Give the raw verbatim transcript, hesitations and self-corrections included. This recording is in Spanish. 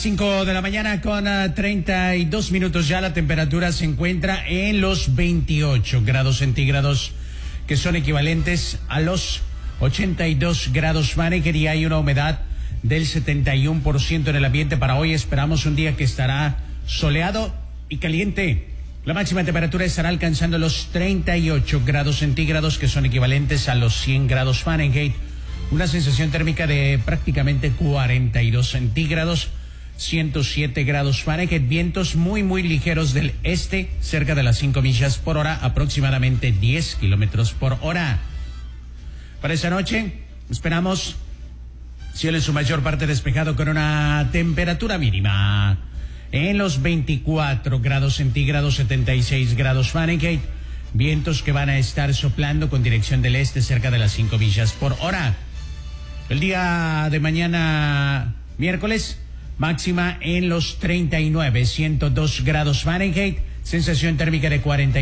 Cinco de la mañana con uh, treinta y dos minutos ya. La temperatura se encuentra en los veintiocho grados centígrados, que son equivalentes a los ochenta y dos grados Fahrenheit, y hay una humedad del setenta y uno por ciento en el ambiente. Para hoy esperamos un día que estará soleado y caliente. La máxima temperatura estará alcanzando los treinta y ocho grados centígrados, que son equivalentes a los cien grados Fahrenheit. Una sensación térmica de prácticamente cuarenta y dos centígrados, ciento siete grados Fahrenheit. Vientos muy muy ligeros del este, cerca de las cinco millas por hora, aproximadamente diez kilómetros por hora. Para esta noche esperamos cielo en su mayor parte despejado, con una temperatura mínima en los veinticuatro grados centígrados, setenta y seis grados Fahrenheit. Vientos que van a estar soplando con dirección del este, cerca de las cinco millas por hora. El día de mañana, miércoles, máxima en los treinta y nueve, ciento dos grados Fahrenheit, sensación térmica de cuarenta